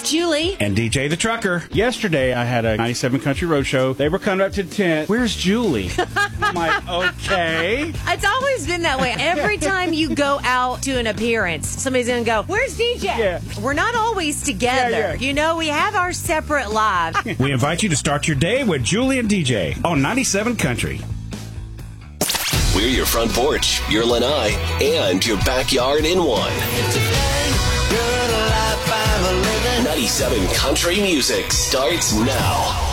It's Julie. And DJ the Trucker. Yesterday, I had a 97 Country Roadshow. They were coming up to the tent. Where's Julie? I'm like, okay. It's always been that way. Every time you go out to an appearance, somebody's going to go, where's DJ? Yeah. We're not always together. Yeah. You know, we have our separate lives. We invite you to start your day with Julie and DJ on 97 Country. We're your front porch, your lanai, and your backyard in one. 97 Country Music starts now.